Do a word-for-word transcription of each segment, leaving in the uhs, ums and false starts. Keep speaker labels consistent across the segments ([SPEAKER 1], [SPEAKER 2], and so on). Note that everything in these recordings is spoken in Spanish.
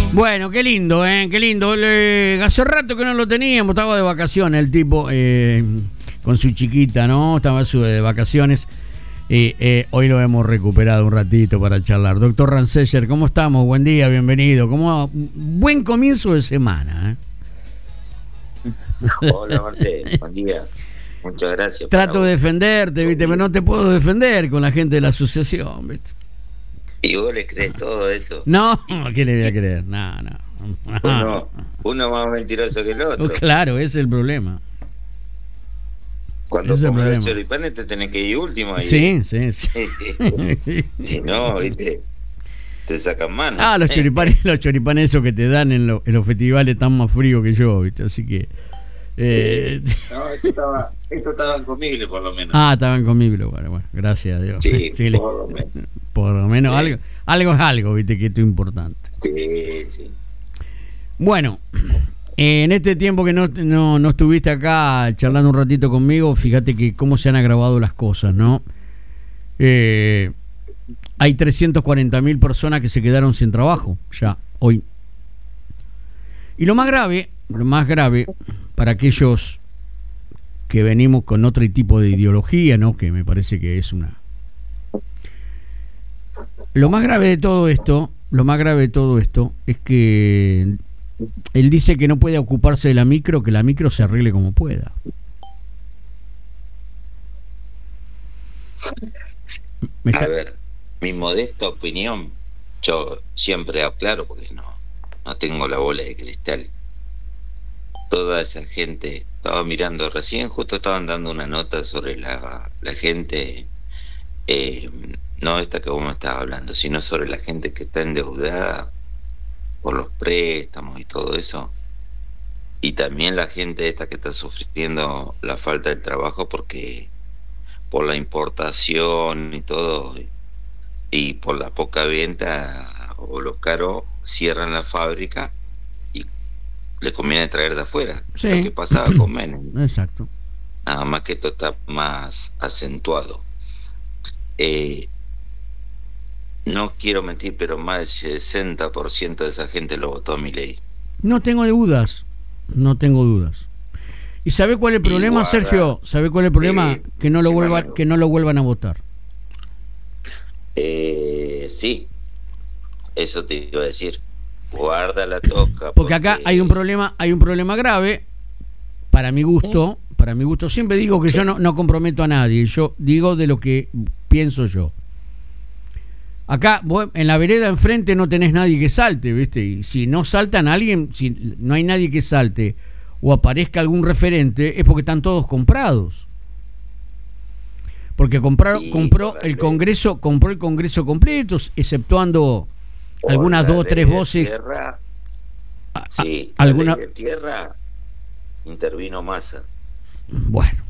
[SPEAKER 1] Bueno, qué lindo, ¿eh? Qué lindo. Le... Hace rato que no lo teníamos, estaba de vacaciones el tipo eh, con su chiquita, ¿no? Estaba su, de vacaciones y eh, hoy lo hemos recuperado un ratito para charlar. Doctor Ranceller, ¿cómo estamos? Buen día, bienvenido. ¿Cómo... Buen comienzo de semana,
[SPEAKER 2] ¿eh? Hola, Marcelo, buen día. Muchas gracias.
[SPEAKER 1] Trato de defenderte, ¿viste? Pero no te puedo defender con la gente de la asociación, ¿viste?
[SPEAKER 2] ¿Y vos le crees todo esto?
[SPEAKER 1] No, ¿qué le voy a creer? No, no.
[SPEAKER 2] Uno, uno más mentiroso que el otro.
[SPEAKER 1] Claro, ese es el problema.
[SPEAKER 2] Cuando comes los choripanes te tenés que ir último ahí.
[SPEAKER 1] Sí, sí, sí.
[SPEAKER 2] Si no, ¿viste? Te sacan mano.
[SPEAKER 1] Ah, los choripanes, los choripanes esos que te dan en, lo, en los festivales están más fríos que yo, ¿viste? Así que...
[SPEAKER 2] Eh... No, esto estaba, esto estaba comible por lo menos.
[SPEAKER 1] Ah, estaban comibles, bueno, bueno, gracias a Dios.
[SPEAKER 2] Sí,
[SPEAKER 1] sí
[SPEAKER 2] por lo menos.
[SPEAKER 1] Por lo menos sí. algo, algo es algo, ¿viste? Que esto es importante.
[SPEAKER 2] Sí, sí.
[SPEAKER 1] Bueno, eh, en este tiempo que no, no, no estuviste acá charlando un ratito conmigo, fíjate que cómo se han agravado las cosas, ¿no? Eh, hay trescientas cuarenta mil personas que se quedaron sin trabajo ya hoy. Y lo más grave, lo más grave para aquellos que venimos con otro tipo de ideología, ¿no? Que me parece que es una... Lo más grave de todo esto, lo más grave de todo esto es que él dice que no puede ocuparse de la micro, que la micro se arregle como pueda.
[SPEAKER 2] A ver, mi modesta opinión, yo siempre aclaro porque no, no tengo la bola de cristal. Toda esa gente, estaba mirando recién, justo estaban dando una nota sobre la, la gente, eh, no esta que vos me estabas hablando, sino sobre la gente que está endeudada por los préstamos y todo eso. Y también la gente esta que está sufriendo la falta de trabajo porque por la importación y todo, y por la poca venta o lo caro, cierran la fábrica y les conviene traer de afuera. Sí. Lo que pasaba con Menem.
[SPEAKER 1] Exacto.
[SPEAKER 2] Nada más que esto está más acentuado. Eh, no quiero mentir, pero más del sesenta por ciento de esa gente lo votó a Milei.
[SPEAKER 1] No tengo dudas, no tengo dudas. ¿Y sabe cuál es el problema, Igual, Sergio? ¿Sabe cuál es el problema? Sí, que no lo sí, vuelvan, bueno. que no lo vuelvan a votar.
[SPEAKER 2] Eh, sí, eso te iba a decir. Guarda la toca.
[SPEAKER 1] Porque, porque acá hay un problema, hay un problema grave. Para mi gusto, ¿Sí? para mi gusto, siempre digo que sí. yo no, no comprometo a nadie. Yo digo de lo que pienso yo. Acá, vos, en la vereda enfrente no tenés nadie que salte, ¿viste? Y si no saltan a alguien, si no hay nadie que salte o aparezca algún referente, es porque están todos comprados. Porque compraron, sí, compró el Congreso, compró el Congreso completo, exceptuando por algunas dos o tres voces.
[SPEAKER 2] Tierra,
[SPEAKER 1] a,
[SPEAKER 2] sí,
[SPEAKER 1] a, alguna
[SPEAKER 2] de tierra intervino Massa.
[SPEAKER 1] Bueno.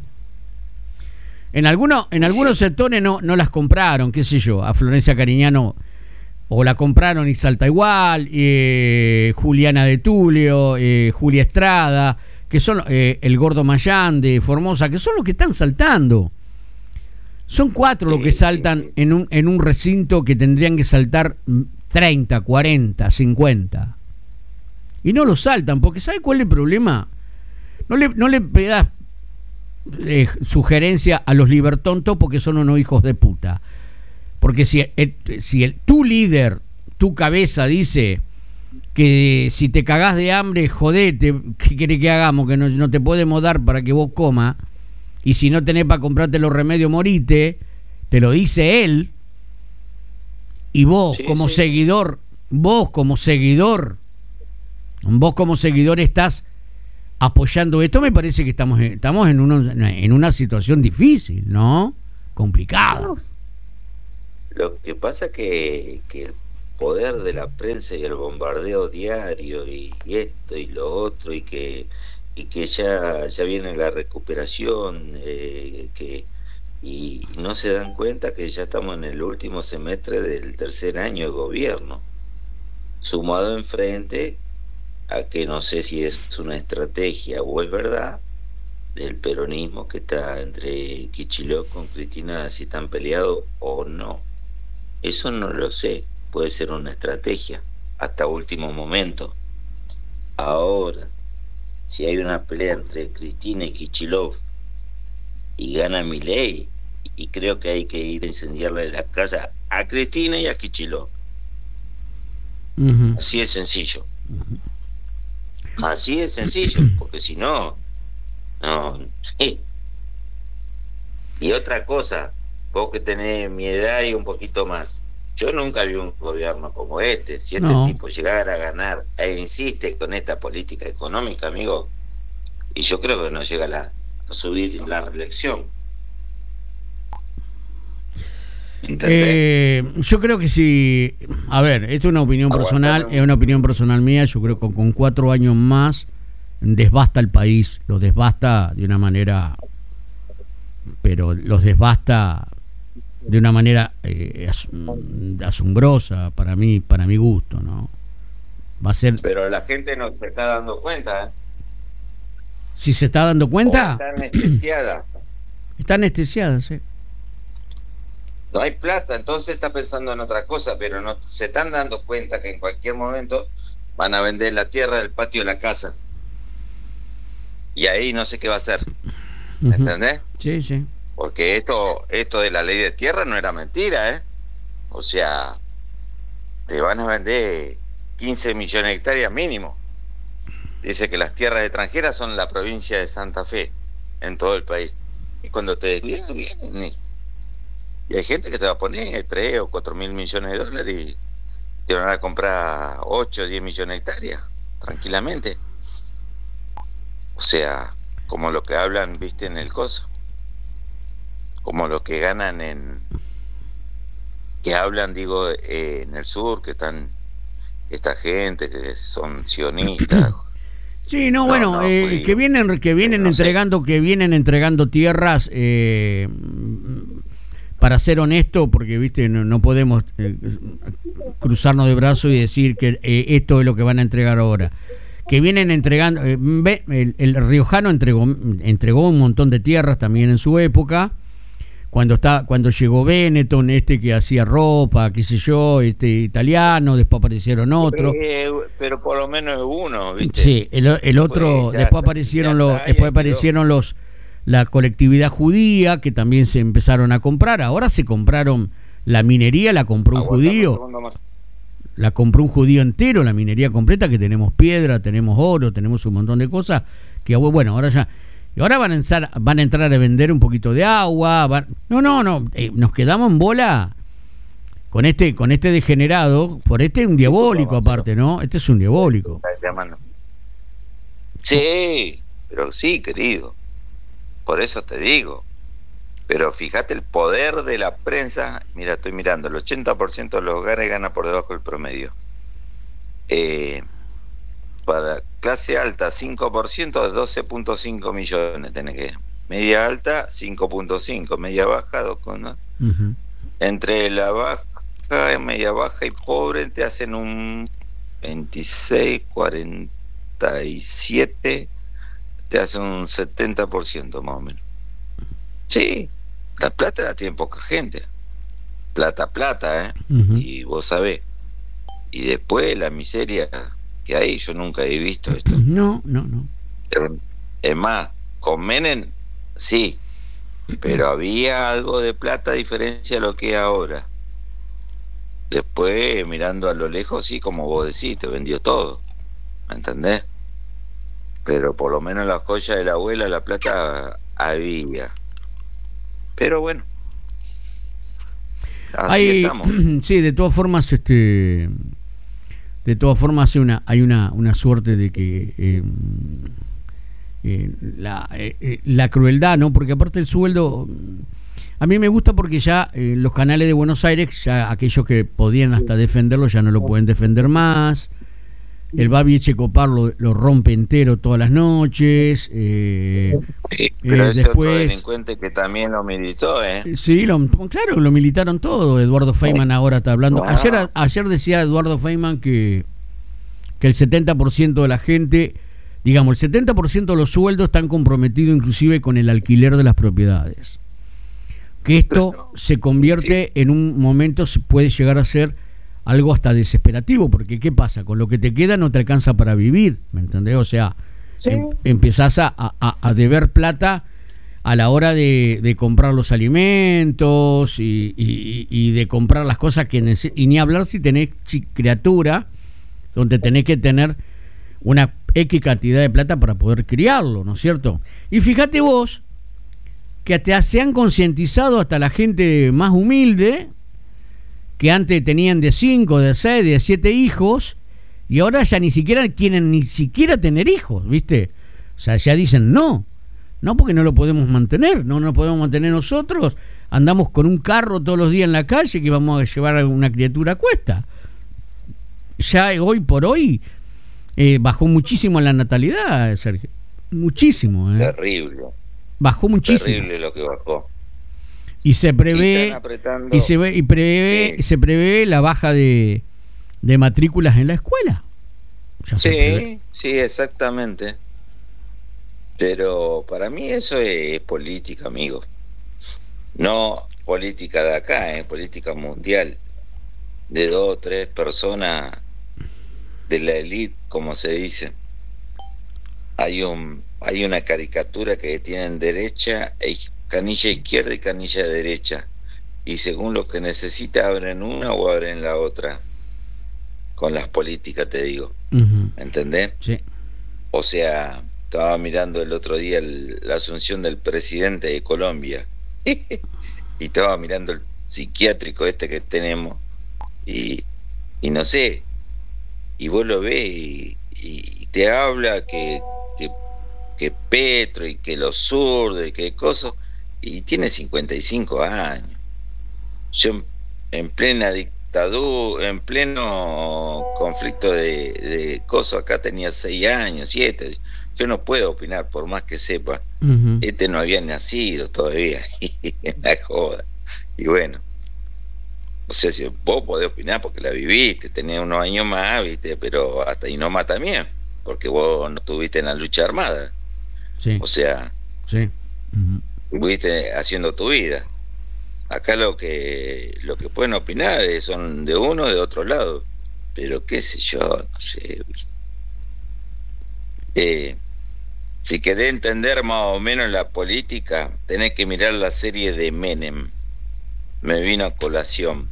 [SPEAKER 1] En, alguno, en algunos sectores no, no las compraron, qué sé yo, a Florencia Cariñano o la compraron y salta igual, eh, Juliana de Tulio, eh, Julia Estrada, que son eh, el Gordo Mayán de Formosa, que son los que están saltando. Son cuatro sí, los que saltan sí, sí. En, un, en un recinto que tendrían que saltar treinta, cuarenta, cincuenta. Y no lo saltan, porque ¿sabe cuál es el problema? No le, no le pegas Eh, sugerencia a los libertontos porque son unos hijos de puta. Porque si, el, si el, tu líder, tu cabeza dice que si te cagás de hambre, jodete, ¿qué querés que hagamos? Que no, no te podemos dar para que vos comas, y si no tenés para comprarte los remedios, morite, te lo dice él, y vos sí, como sí. seguidor, vos como seguidor, vos como seguidor estás apoyando esto. Me parece que estamos estamos en una en una situación difícil, ¿no? Complicada.
[SPEAKER 2] Lo que pasa es que, que el poder de la prensa y el bombardeo diario y esto y lo otro y que y que ya ya viene la recuperación eh, que y no se dan cuenta que ya estamos en el último semestre del tercer año de gobierno, sumado enfrente a que no sé si es una estrategia o es verdad del peronismo que está entre Kicillof con Cristina, si están peleados o no. Eso no lo sé, puede ser una estrategia. hasta último momento. Ahora, si hay una pelea entre Cristina y Kicillof y gana Milei, y creo que hay que ir a incendiarle la casa a Cristina y a Kicillof. Uh-huh. Así es sencillo. Uh-huh. Así es sencillo, porque si no, no. Eh. Y otra cosa, vos que tenés mi edad y un poquito más, yo nunca vi un gobierno como este. Si este no. tipo llegara a ganar e insiste con esta política económica, amigo, y yo creo que no llega a, la, a subir la reelección.
[SPEAKER 1] Eh, yo creo que si, a ver, esto es una opinión Aguanta, personal, ¿no? Es una opinión personal mía. Yo creo que con cuatro años más desbasta el país, lo desbasta de una manera, pero los desbasta de una manera eh, asombrosa para mí, para mi gusto, ¿no? Va a ser.
[SPEAKER 2] Pero la gente no se está dando cuenta, ¿eh?
[SPEAKER 1] Si se está dando cuenta.
[SPEAKER 2] O está anestesiada.
[SPEAKER 1] Está anestesiada, sí.
[SPEAKER 2] No hay plata, entonces está pensando en otra cosa, pero no se están dando cuenta que en cualquier momento van a vender la tierra del patio de la casa. Y ahí no sé qué va a hacer. ¿Me uh-huh. entendés?
[SPEAKER 1] Sí, sí.
[SPEAKER 2] Porque esto esto de la ley de tierra no era mentira, ¿eh? O sea, te van a vender quince millones de hectáreas mínimo. Dice que las tierras extranjeras son la provincia de Santa Fe, en todo el país. Y cuando te descuidan, vienen. Y hay gente que te va a poner tres o cuatro mil millones de dólares y te van a comprar ocho o diez millones de hectáreas, tranquilamente. O sea, como lo que hablan, viste, en el coso. Como lo que ganan en... Que hablan, digo, eh, en el sur, que están esta gente que son sionistas.
[SPEAKER 1] Sí, no, no bueno, no, eh, pues, que vienen, que vienen no entregando, sé. que vienen entregando tierras... Eh, para ser honesto, porque viste no, no podemos eh, cruzarnos de brazos y decir que eh, esto es lo que van a entregar ahora. Que vienen entregando, eh, el, el riojano entregó entregó un montón de tierras también en su época, cuando está cuando llegó Benetton, este que hacía ropa, qué sé yo, este italiano, después aparecieron otros.
[SPEAKER 2] Eh, pero por lo menos uno, ¿viste?
[SPEAKER 1] Sí, el, el otro, pues ya, después aparecieron los, después aparecieron los la colectividad judía, que también se empezaron a comprar. Ahora se compraron la minería, la compró un Aguantamos judío. Un la compró un judío entero, la minería completa, que tenemos piedra, tenemos oro, tenemos un montón de cosas, que bueno, ahora ya... Y ahora van a entrar, van a entrar a vender un poquito de agua. Van, no, no, no, eh, nos quedamos en bola con este, con este degenerado, por este un diabólico aparte, ¿no? Este es un diabólico.
[SPEAKER 2] Sí, pero sí, querido. Por eso te digo. Pero fíjate el poder de la prensa. Mira, estoy mirando, el ochenta por ciento de los hogares gana por debajo del promedio. Eh, para clase alta, cinco por ciento de doce punto cinco millones tenés que. Media alta, cinco punto cinco. Media baja, dos punto uno. Uh-huh. Entre la baja, media baja y pobre te hacen un veintiséis, cuarenta y siete, te hacen un setenta por ciento más o menos. Sí, la plata la tiene poca gente. Plata, plata, ¿eh? Uh-huh. Y vos sabés. Y después la miseria que hay, yo nunca he visto esto.
[SPEAKER 1] No, no, no.
[SPEAKER 2] Es más, con Menem, sí, pero había algo de plata a diferencia de lo que es ahora. Después, mirando a lo lejos, sí, como vos decís, te vendió todo. ¿Me entendés? Pero por lo menos la joya de la abuela, la plata había. Pero bueno, así
[SPEAKER 1] hay,
[SPEAKER 2] estamos.
[SPEAKER 1] Sí, de todas formas, este, de todas formas hay una, hay una, una suerte de que eh, eh, la, eh, la crueldad, ¿no? Porque aparte el sueldo, a mí me gusta porque ya eh, los canales de Buenos Aires, ya aquellos que podían hasta defenderlo, ya no lo pueden defender más. El Babi Echecopar lo, lo rompe entero todas las noches. Eh,
[SPEAKER 2] sí, pero
[SPEAKER 1] eh,
[SPEAKER 2] ese
[SPEAKER 1] después,
[SPEAKER 2] otro delincuente que también lo militó, ¿eh?
[SPEAKER 1] Sí, lo, claro, lo militaron todo. Eduardo Feynman ahora está hablando. Bueno. Ayer, ayer decía Eduardo Feynman que, que el setenta por ciento de la gente, digamos, el setenta por ciento de los sueldos están comprometidos inclusive con el alquiler de las propiedades. Que esto se convierte sí. en un momento, puede llegar a ser algo hasta desesperativo, porque ¿qué pasa? Con lo que te queda no te alcanza para vivir, ¿me entendés? O sea, sí. em, empezás a, a, a deber plata a la hora de, de comprar los alimentos y, y, y de comprar las cosas que neces- y ni hablar si tenés criatura, donde tenés que tener una X cantidad de plata para poder criarlo, ¿no es cierto? Y fíjate vos que te, se han concientizado hasta la gente más humilde, que antes tenían de cinco, de seis, de siete hijos, y ahora ya ni siquiera quieren ni siquiera tener hijos, ¿viste? O sea, ya dicen no, no porque no lo podemos mantener, no lo podemos mantener nosotros, andamos con un carro todos los días en la calle que vamos a llevar a una criatura a cuesta. Ya hoy por hoy eh, bajó muchísimo la natalidad, Sergio, muchísimo. ¿eh?
[SPEAKER 2] Terrible.
[SPEAKER 1] Bajó muchísimo.
[SPEAKER 2] Terrible lo que bajó.
[SPEAKER 1] Y se prevé y, y se ve y prevé sí. se prevé la baja de, de matrículas en la escuela.
[SPEAKER 2] Ya sí, sí, exactamente. Pero para mí eso es política, amigo. No política de acá, es política mundial. De dos o tres personas de la élite, como se dice. Hay un hay una caricatura que tienen derecha, canilla izquierda y canilla derecha. Y según lo que necesita, abren una o abren la otra. Con las políticas, te digo. Uh-huh. ¿Entendés?
[SPEAKER 1] Sí.
[SPEAKER 2] O sea, estaba mirando el otro día el, la asunción del presidente de Colombia. Y estaba mirando el psiquiátrico este que tenemos. Y, y no sé. Y vos lo ves y, y te habla que, que, que Petro y que los zurdos y que cosas. Y tiene cincuenta y cinco años. Yo en plena dictadura, en pleno conflicto de, de cosas, acá tenía seis años, siete. Yo no puedo opinar por más que sepa. Uh-huh. Este no había nacido todavía. En la joda. Y bueno. O sea, si vos podés opinar porque la viviste, tenés unos años más, viste, pero hasta ahí nomás también, porque vos no estuviste en la lucha armada.
[SPEAKER 1] Sí.
[SPEAKER 2] O sea,
[SPEAKER 1] sí. Uh-huh.
[SPEAKER 2] Estuviste haciendo tu vida. Acá lo que lo que pueden opinar son de uno o de otro lado, pero qué sé yo, no sé, viste. Eh, si querés entender más o menos la política, tenés que mirar la serie de Menem. Me vino a colación.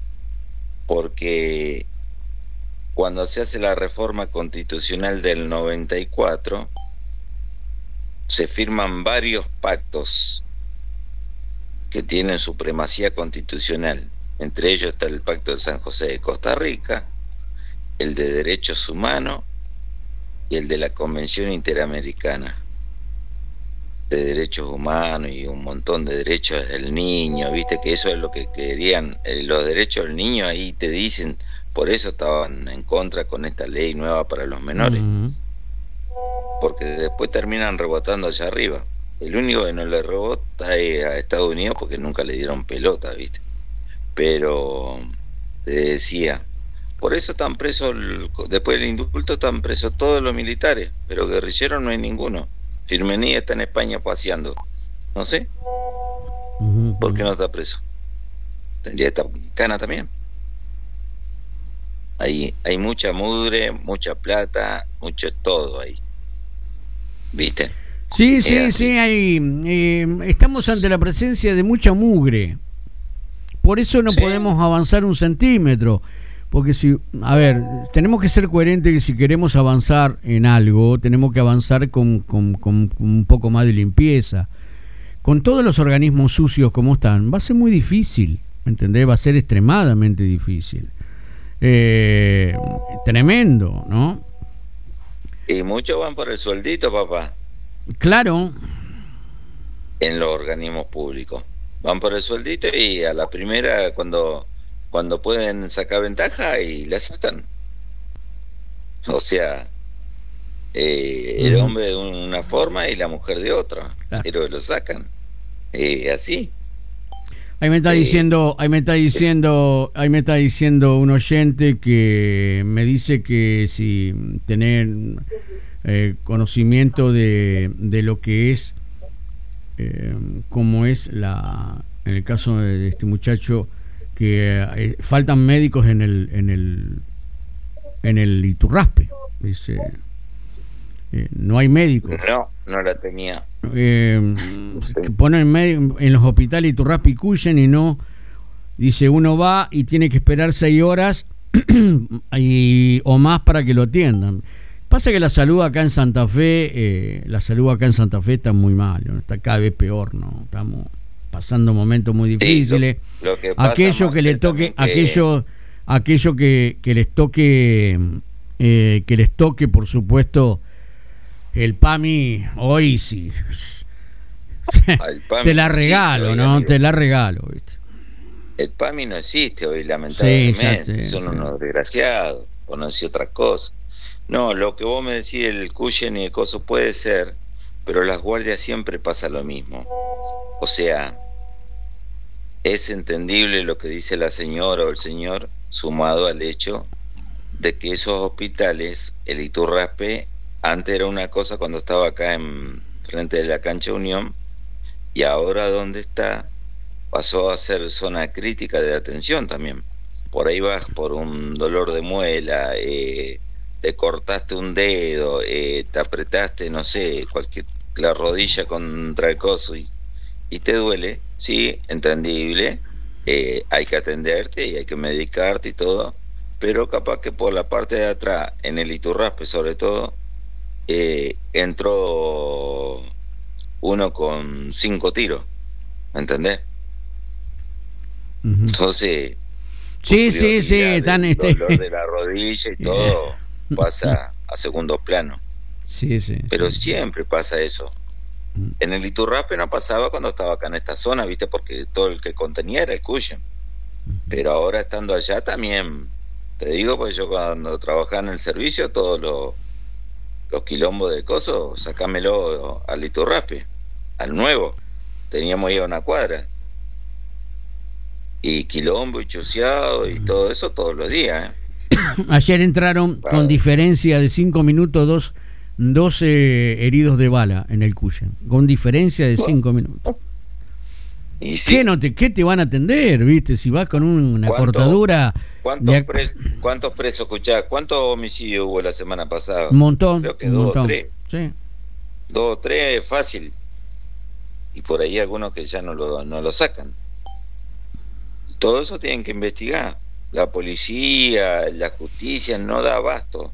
[SPEAKER 2] Porque cuando se hace la reforma constitucional del noventa y cuatro, se firman varios pactos que tienen supremacía constitucional. Entre ellos está el Pacto de San José de Costa Rica, el de Derechos Humanos y el de la Convención Interamericana de Derechos Humanos y un montón de derechos del niño, viste que eso es lo que querían, eh, los derechos del niño, ahí te dicen, por eso estaban en contra con esta ley nueva para los menores, uh-huh. Porque después terminan rebotando allá arriba. El único que no le rebota es a Estados Unidos porque nunca le dieron pelota, viste. Pero te decía, por eso están presos, después del indulto están presos todos los militares, pero guerrilleros no hay ninguno. Firmenía está en España paseando. No sé. Uh-huh. ¿Por qué no está preso? Tendría que estar cana también. Hay, hay mucha mugre, mucha plata, mucho todo ahí. ¿Viste?
[SPEAKER 1] Sí, sí, sí. Hay, eh, estamos ante la presencia de mucha mugre. Por eso no sí. podemos avanzar un centímetro. Porque si, a ver, tenemos que ser coherentes que si queremos avanzar en algo, tenemos que avanzar con, con, con un poco más de limpieza. Con todos los organismos sucios como están, va a ser muy difícil, ¿entendés? Va a ser extremadamente difícil. Eh, tremendo, ¿no?
[SPEAKER 2] Y muchos van por el sueldito, papá.
[SPEAKER 1] Claro.
[SPEAKER 2] En los organismos públicos. Van por el sueldito y a la primera, cuando... cuando pueden sacar ventaja y la sacan. O sea, eh, uh-huh. el hombre de una forma y la mujer de otra, claro. Pero lo sacan. Eh, así.
[SPEAKER 1] Ahí me está eh, diciendo, ahí me está diciendo, ahí me está diciendo un oyente que me dice que si tener eh, conocimiento de, de lo que es, eh, como es la, en el caso de este muchacho que eh, faltan médicos en el en el en el Iturraspe. Dice, eh, no hay médicos.
[SPEAKER 2] No, no la tenía.
[SPEAKER 1] Eh, ponen médicos en los hospitales Iturraspe y Cuyen y no, dice, uno va y tiene que esperar seis horas y, o más para que lo atiendan. Pasa que la salud acá en Santa Fe, eh, la salud acá en Santa Fe está muy mal, ¿no? Está cada vez peor, ¿no? Estamos pasando momentos muy difíciles. Sí, lo, lo que aquello que le toque, que... aquello, aquello que, que les toque, eh, que les toque, por supuesto, el PAMI hoy sí. Te la regalo, ¿no? Amigo. Te la regalo, ¿viste?
[SPEAKER 2] El PAMI no existe hoy, lamentablemente. Sí, sé, son sí. unos desgraciados, o no sé otra cosa. No, lo que vos me decís, el Cuyen y el coso puede ser, pero las guardias siempre pasa lo mismo. O sea, es entendible lo que dice la señora o el señor, sumado al hecho de que esos hospitales, el Iturraspe, antes era una cosa cuando estaba acá en frente de la cancha Unión, y ahora donde está, pasó a ser zona crítica de atención también. Por ahí vas por un dolor de muela, eh, te cortaste un dedo, eh, te apretaste, no sé, cualquier la rodilla contra el coso y, y te duele, sí, entendible, eh, hay que atenderte y hay que medicarte y todo, pero capaz que por la parte de atrás, en el Iturraspe sobre todo, eh, entró uno con cinco tiros, ¿me entendés? Uh-huh. Entonces,
[SPEAKER 1] sí, sí, sí, están
[SPEAKER 2] el este... dolor de la rodilla y todo pasa a segundo plano.
[SPEAKER 1] Sí, sí.
[SPEAKER 2] Pero
[SPEAKER 1] sí.
[SPEAKER 2] siempre pasa eso. En el Iturraspe no pasaba cuando estaba acá en esta zona, ¿viste? Porque todo el que contenía era el Cuyen. Pero ahora estando allá también, te digo, pues yo cuando trabajaba en el servicio, todos los, los quilombos de coso, sacámelo al Iturraspe, al nuevo. Teníamos ya una cuadra. Y quilombo y chuceado y todo eso todos los días, ¿eh?
[SPEAKER 1] Ayer entraron con diferencia de cinco minutos dos, doce heridos de bala en el Cuyen, con diferencia de cinco minutos.
[SPEAKER 2] ¿Y sí?
[SPEAKER 1] ¿Qué, no te, ¿Qué te van a atender, viste? Si vas con una cortadura...
[SPEAKER 2] ¿Cuántos,
[SPEAKER 1] de...
[SPEAKER 2] pres, ¿Cuántos presos, escuchá? ¿Cuántos homicidios hubo la semana pasada?
[SPEAKER 1] Un montón.
[SPEAKER 2] Creo que
[SPEAKER 1] un
[SPEAKER 2] dos
[SPEAKER 1] montón.
[SPEAKER 2] o tres.
[SPEAKER 1] Sí.
[SPEAKER 2] Dos o tres, fácil. Y por ahí algunos que ya no lo, no lo sacan. Todo eso tienen que investigar. La policía, la justicia no da abasto.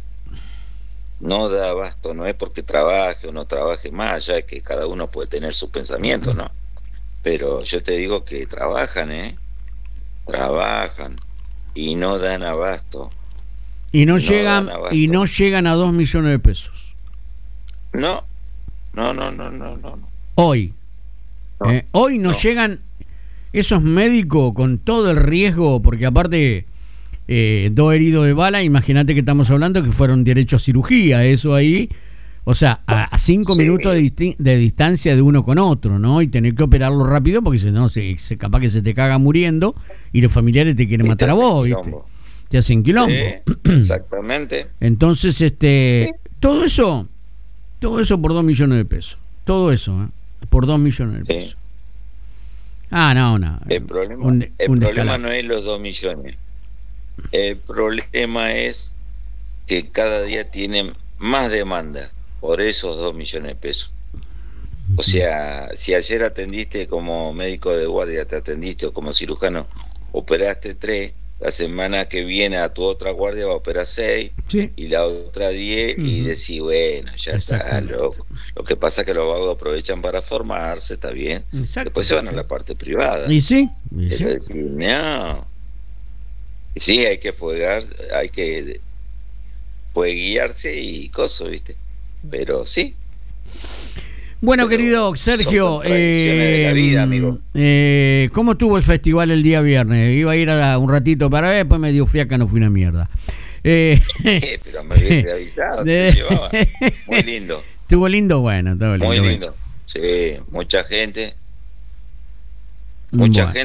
[SPEAKER 2] No da abasto. No es porque trabaje o no trabaje más, ya que cada uno puede tener sus pensamientos, ¿no? Pero yo te digo que trabajan, ¿eh? Trabajan y no dan abasto.
[SPEAKER 1] Y no, no llegan y no llegan a dos millones de pesos.
[SPEAKER 2] No, no, no, no, no, no.
[SPEAKER 1] Hoy. No, eh, hoy no, no llegan... Esos médicos con todo el riesgo, porque aparte eh, dos heridos de bala, imagínate que estamos hablando que fueron derecho a cirugía, eso ahí, o sea, a, a cinco sí. minutos de, disti- de distancia de uno con otro, ¿no? Y tener que operarlo rápido porque si no, se, se, capaz que se te caga muriendo y los familiares te quieren y matar te a vos, ¿viste? Quilombo. Te hacen quilombo.
[SPEAKER 2] Sí, exactamente.
[SPEAKER 1] Entonces, este, sí. todo eso, todo eso por dos millones de pesos, todo eso, ¿eh? Por dos millones de pesos. Sí. Ah, no, no.
[SPEAKER 2] El problema, un, el un problema no es los dos millones. El problema es que cada día tienen más demanda por esos dos millones de pesos. O sea, si ayer atendiste como médico de guardia, te atendiste o como cirujano, operaste tres, la semana que viene a tu otra guardia va a operar seis, sí. y la otra diez, uh-huh. y decís, bueno, ya está, loco. Lo que pasa es que los vagos aprovechan para formarse, está bien. Exacto. Después se van a la parte privada.
[SPEAKER 1] ¿Y sí? ¿Y sí?
[SPEAKER 2] Decir, no. Y sí, hay que fuegar, hay que pues, guiarse y cosas, ¿viste? Pero sí.
[SPEAKER 1] Bueno, pero querido Sergio, eh,
[SPEAKER 2] de la vida, amigo.
[SPEAKER 1] Eh, ¿cómo estuvo el festival el día viernes? Iba a ir a un ratito para ver, después me dio fiaca, no fui una mierda.
[SPEAKER 2] Eh, eh, pero me hubiese avisado, te llevaba. Muy lindo.
[SPEAKER 1] Estuvo lindo, bueno, estuvo lindo.
[SPEAKER 2] Muy lindo, bueno. Sí, mucha gente. Mucha bueno. gente.